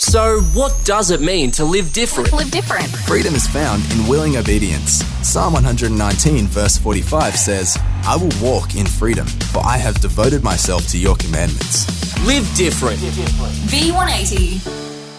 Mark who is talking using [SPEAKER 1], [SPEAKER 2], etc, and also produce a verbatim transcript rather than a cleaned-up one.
[SPEAKER 1] So, what does it mean to live different?
[SPEAKER 2] Live different.
[SPEAKER 3] Freedom is found in willing obedience. Psalm one nineteen verse forty-five says, I will walk in freedom, for I have devoted myself to your commandments.
[SPEAKER 1] Live different.
[SPEAKER 2] V one eighty.